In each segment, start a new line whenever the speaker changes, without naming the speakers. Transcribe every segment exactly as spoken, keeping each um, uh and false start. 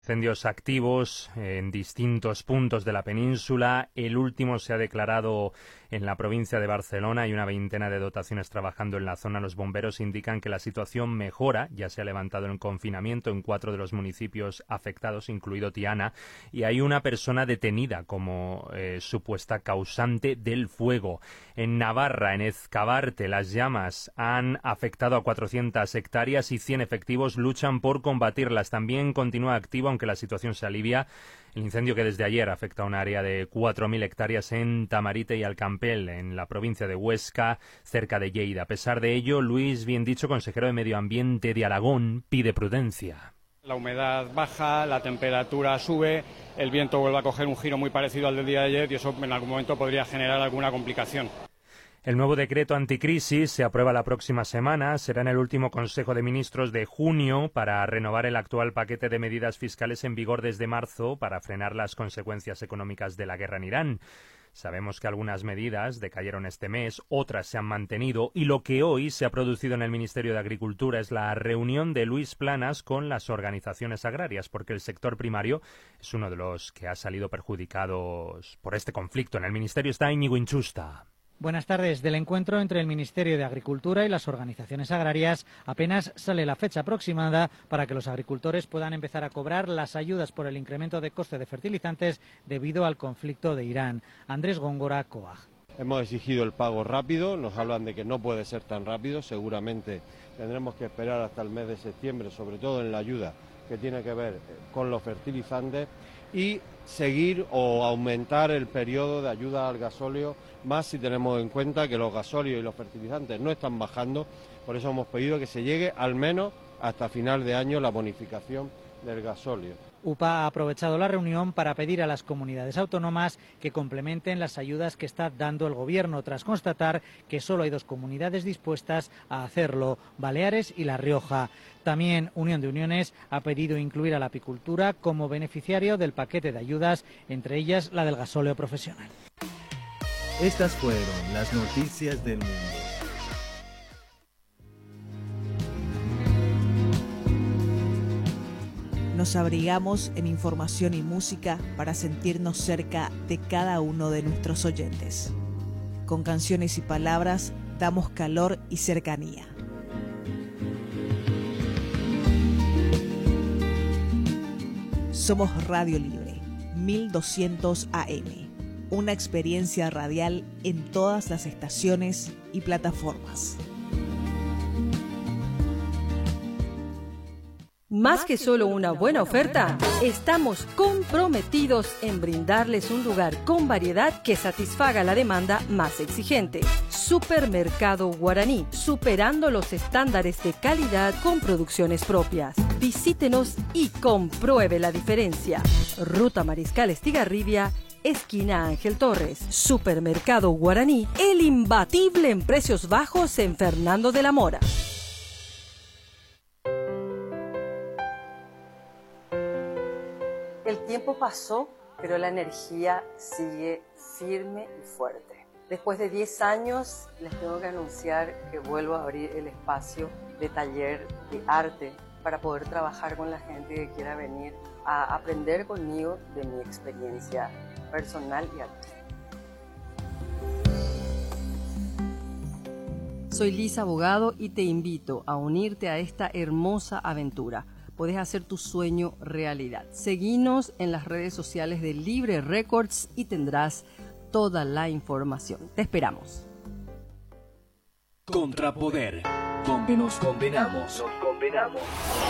Incendios activos en distintos puntos de la península. El último se ha declarado en la provincia de Barcelona. Hay una veintena de dotaciones trabajando en la zona. Los bomberos indican que la situación mejora. Ya se ha levantado el confinamiento en cuatro de los municipios afectados, incluido Tiana, y hay una persona detenida como eh, supuesta causante del fuego. En Navarra, en Ezcabarte, las llamas han afectado a cuatrocientas hectáreas y cien efectivos luchan por combatirlas. También continúa activo, aunque la situación se alivia, el incendio que desde ayer afecta a un área de cuatro mil hectáreas en Tamarite y Alcampel, en la provincia de Huesca, cerca de Lleida. A pesar de ello, Luis Biendicho, consejero de Medio Ambiente de Aragón, pide prudencia.
La humedad baja, la temperatura sube, el viento vuelve a coger un giro muy parecido al del día de ayer y eso en algún momento podría generar alguna complicación.
El nuevo decreto anticrisis se aprueba la próxima semana. Será en el último Consejo de Ministros de junio para renovar el actual paquete de medidas fiscales en vigor desde marzo para frenar las consecuencias económicas de la guerra en Irán. Sabemos que algunas medidas decayeron este mes, otras se han mantenido y lo que hoy se ha producido en el Ministerio de Agricultura es la reunión de Luis Planas con las organizaciones agrarias, porque el sector primario es uno de los que ha salido perjudicados por este conflicto. En el Ministerio está Íñigo Inchusta.
Buenas tardes. Del encuentro entre el Ministerio de Agricultura y las organizaciones agrarias apenas sale la fecha aproximada para que los agricultores puedan empezar a cobrar las ayudas por el incremento de coste de fertilizantes debido al conflicto de Irán. Andrés Góngora, COAG.
Hemos exigido el pago rápido, nos hablan de que no puede ser tan rápido, seguramente tendremos que esperar hasta el mes de septiembre, sobre todo en la ayuda que tiene que ver con los fertilizantes, y seguir o aumentar el periodo de ayuda al gasóleo, más si tenemos en cuenta que los gasóleos y los fertilizantes no están bajando. Por eso hemos pedido que se llegue al menos hasta final de año la bonificación del gasóleo.
U P A ha aprovechado la reunión para pedir a las comunidades autónomas que complementen las ayudas que está dando el Gobierno, tras constatar que solo hay dos comunidades dispuestas a hacerlo, Baleares y La Rioja. También Unión de Uniones ha pedido incluir a la apicultura como beneficiario del paquete de ayudas, entre ellas la del gasóleo profesional.
Estas fueron las noticias del mundo.
Nos abrigamos en información y música para sentirnos cerca de cada uno de nuestros oyentes. Con canciones y palabras damos calor y cercanía. Somos Radio Libre, mil doscientos A M, una experiencia radial en todas las estaciones y plataformas.
Más que solo una buena oferta, estamos comprometidos en brindarles un lugar con variedad que satisfaga la demanda más exigente. Supermercado Guaraní, superando los estándares de calidad con producciones propias. Visítenos y compruebe la diferencia. Ruta Mariscal Estigarribia, esquina Ángel Torres. Supermercado Guaraní, el imbatible en precios bajos en Fernando de la Mora. El tiempo pasó, pero la energía sigue firme y fuerte. Después de diez años, les tengo que anunciar que vuelvo a abrir el espacio de taller de arte para poder trabajar con la gente que quiera venir a aprender conmigo de mi experiencia personal y artística. Soy Lisa Abogado y te invito a unirte a esta hermosa aventura. Puedes hacer tu sueño realidad. Seguinos en las redes sociales de Libre Records y tendrás toda la información. Te esperamos.
Contrapoder, donde nos condenamos, nos condenamos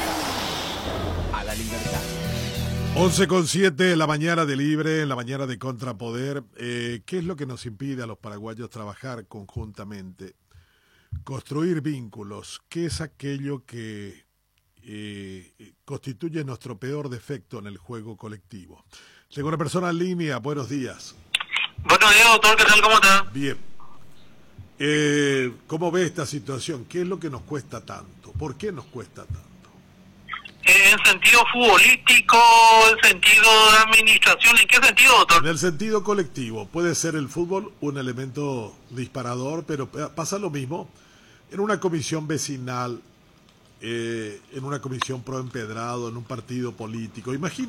a la libertad.
once con siete, la mañana de Libre, en la mañana de Contrapoder. Eh, ¿Qué es lo que nos impide a los paraguayos trabajar conjuntamente? Construir vínculos. ¿Qué es aquello que Eh, constituye nuestro peor defecto en el juego colectivo? Tengo una persona en línea. Buenos días.
Buenos días, doctor. ¿Qué tal? ¿Cómo está?
Bien. Eh, ¿Cómo ve esta situación? ¿Qué es lo que nos cuesta tanto? ¿Por qué nos cuesta tanto?
¿En sentido futbolístico? ¿En sentido de administración? ¿En qué sentido, doctor?
En el sentido colectivo. Puede ser el fútbol un elemento disparador, pero pasa lo mismo en una comisión vecinal, eh, en una comisión pro empedrado, en un partido político. Imagínese